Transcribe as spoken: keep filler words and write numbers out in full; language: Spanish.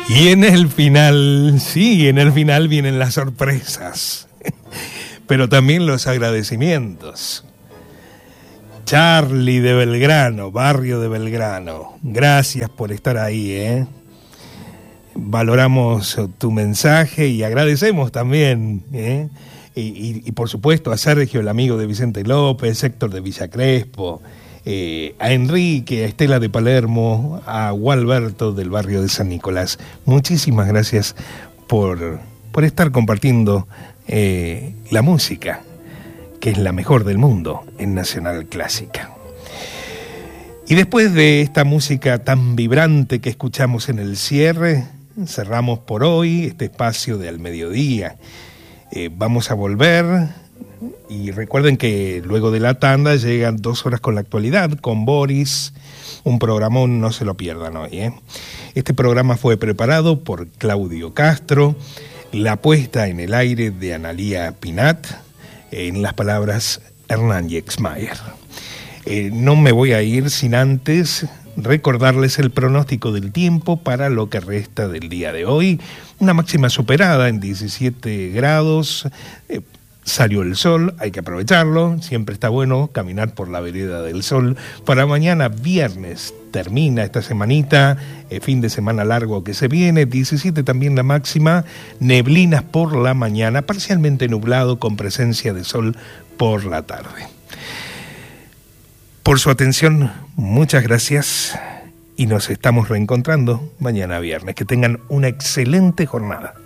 Y en el final, sí, en el final vienen las sorpresas, pero también los agradecimientos. Charlie de Belgrano, barrio de Belgrano, gracias por estar ahí, ¿eh? Valoramos tu mensaje y agradecemos también, ¿eh? Y, y, y por supuesto a Sergio, el amigo de Vicente López, Héctor de Villa Crespo, eh, a Enrique, a Estela de Palermo, a Gualberto del barrio de San Nicolás. Muchísimas gracias por, por estar compartiendo eh, la música, que es la mejor del mundo en Nacional Clásica. Y después de esta música tan vibrante que escuchamos en el cierre, cerramos por hoy este espacio de Al Mediodía. Eh, vamos a volver y recuerden que luego de la tanda llegan dos horas con la actualidad con Boris, un programón, no se lo pierdan hoy, ¿eh? Este programa fue preparado por Claudio Castro, la puesta en el aire de Analía Pinat, en las palabras Hernán Yexmayer. Eh, no me voy a ir sin antes recordarles el pronóstico del tiempo para lo que resta del día de hoy. Una máxima superada en diecisiete grados, eh, salió el sol, hay que aprovecharlo, siempre está bueno caminar por la vereda del sol. Para mañana viernes termina esta semanita, eh, fin de semana largo que se viene, diecisiete también la máxima, neblinas por la mañana, parcialmente nublado con presencia de sol por la tarde. Por su atención, muchas gracias y nos estamos reencontrando mañana viernes. Que tengan una excelente jornada.